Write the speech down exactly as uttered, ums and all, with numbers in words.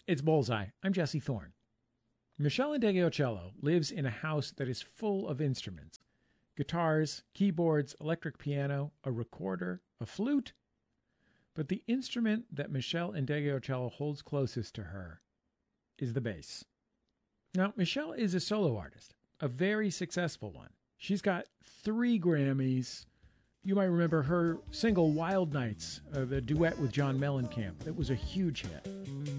It's Bullseye. I'm Jesse Thorne. Meshell Ndegeocello lives in a house that is full of instruments. Guitars, keyboards, electric piano, a recorder, a flute. But the instrument that Meshell Ndegeocello holds closest to her is the bass. Now, Meshell is a solo artist, a very successful one. She's got three Grammys. You might remember her single Wild Nights, uh, the duet with John Mellencamp. That was a huge hit.